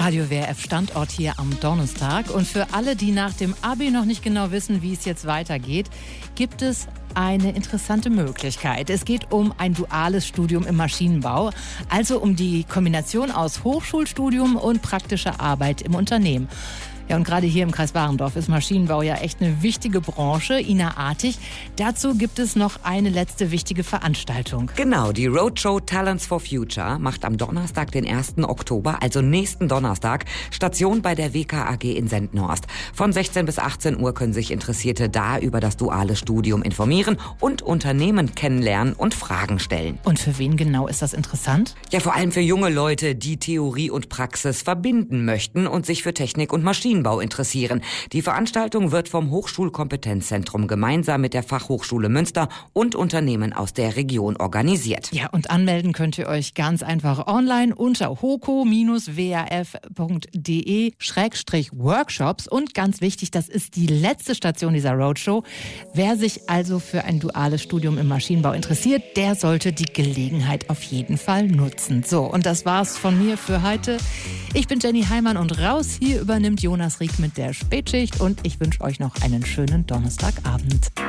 Radio WRF Standort hier am Donnerstag. Und für alle, die nach dem Abi noch nicht genau wissen, wie es jetzt weitergeht, gibt es eine interessante Möglichkeit. Es geht um ein duales Studium im Maschinenbau, also um die Kombination aus Hochschulstudium und praktischer Arbeit im Unternehmen. Ja, und gerade hier im Kreis Warendorf ist Maschinenbau ja echt eine wichtige Branche, innerartig. Dazu gibt es noch eine letzte wichtige Veranstaltung. Genau, die Roadshow Talents for Future macht am Donnerstag, den 1. Oktober, also nächsten Donnerstag, Station bei der WKAG in Sendnorst. Von 16 bis 18 Uhr können sich Interessierte da über das duale Studium informieren und Unternehmen kennenlernen und Fragen stellen. Und für wen genau ist das interessant? Ja, vor allem für junge Leute, die Theorie und Praxis verbinden möchten und sich für Technik und Maschinenbau interessieren. Die Veranstaltung wird vom Hochschulkompetenzzentrum gemeinsam mit der Fachhochschule Münster und Unternehmen aus der Region organisiert. Ja, und anmelden könnt ihr euch ganz einfach online unter hoco-warf.de/workshops. Und ganz wichtig, das ist die letzte Station dieser Roadshow. Wer sich also für ein duales Studium im Maschinenbau interessiert, der sollte die Gelegenheit auf jeden Fall nutzen. So, und das war's von mir für heute. Ich bin Jenny Heimann und raus hier übernimmt Jonas Rieck mit der Spätschicht und ich wünsche euch noch einen schönen Donnerstagabend.